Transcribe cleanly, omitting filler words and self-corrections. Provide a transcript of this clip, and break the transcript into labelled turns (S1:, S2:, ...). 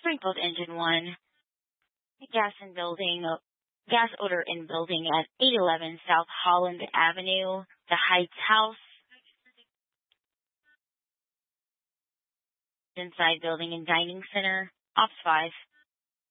S1: sprinkled engine 1, gas odor in building at 811 South Holland Avenue, the Heights House, inside building and dining center, Ops 5.